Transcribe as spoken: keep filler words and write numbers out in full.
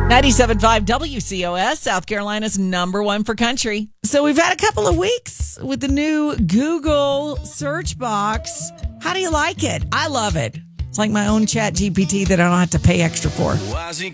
ninety-seven point five W C O S, South Carolina's number one for country. So we've had a couple of weeks with the new Google search box. How do you like it? I love it. It's like my own Chat G P T that I don't have to pay extra for. Why's he